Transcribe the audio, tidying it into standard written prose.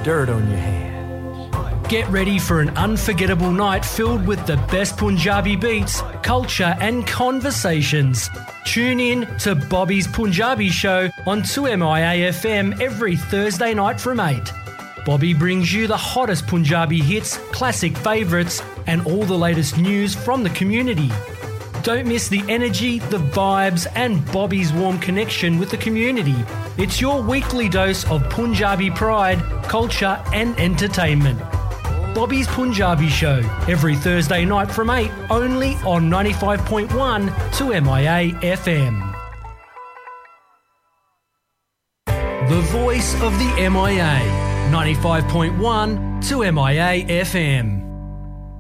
dirt on your hands. Get ready for an unforgettable night filled with the best Punjabi beats, culture and conversations. Tune in to Bobby's Punjabi Show on 2MIA FM every Thursday night from 8. Bobby brings you the hottest Punjabi hits, classic favourites and all the latest news from the community. Don't miss the energy, the vibes and Bobby's warm connection with the community. It's your weekly dose of Punjabi pride, culture and entertainment. Bobby's Punjabi Show, every Thursday night from 8, only on 95.1 2MIA FM. The voice of the MIA, 95.1 2MIA FM.